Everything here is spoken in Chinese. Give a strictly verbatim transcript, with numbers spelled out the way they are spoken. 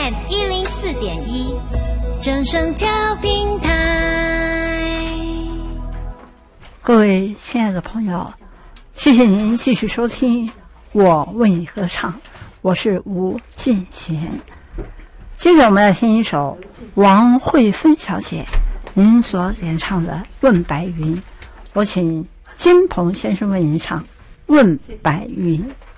M 一零四点一，正声调频台。 各位亲爱的朋友，谢谢您继续收听《我为你歌唱》，我是吴进贤。接着我们来听一首王慧芬小姐您所演唱的《问白云》，我请金鹏先生为您唱《问白云》。